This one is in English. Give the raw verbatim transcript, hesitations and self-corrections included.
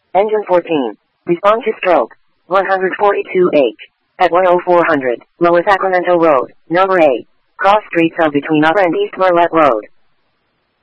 Engine fourteen. Respond to stroke. one forty-two H. At one oh four hundred, Lower Sacramento Road, number eight. Cross streets of between Upper and East Marlette Road.